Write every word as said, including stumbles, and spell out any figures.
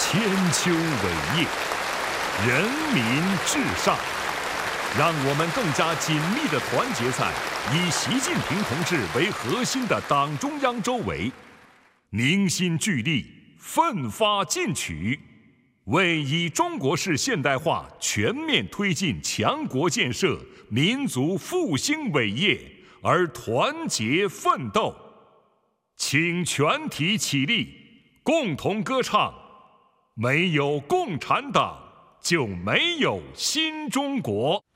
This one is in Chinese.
千秋伟业，人民至上。让我们更加紧密地团结在以习近平同志为核心的党中央周围，凝心聚力，奋发进取，为以中国式现代化全面推进强国建设、民族复兴伟业而团结奋斗。请全体起立，共同歌唱：没有共产党，就没有新中国。